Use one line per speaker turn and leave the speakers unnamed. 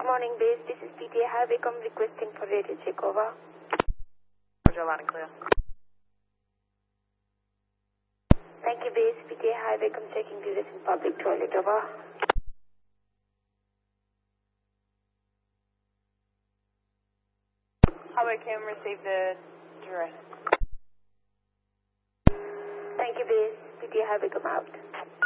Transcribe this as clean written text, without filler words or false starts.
morning, base. This is PTA Highway. I'm requesting for radio check. Over.
Roger, loud and clear.
Thank you, base. PTA Highway. I'm checking the in public toilet. Over.
Highway can receive the address.
Thank you, base. PTA Highway. Come out.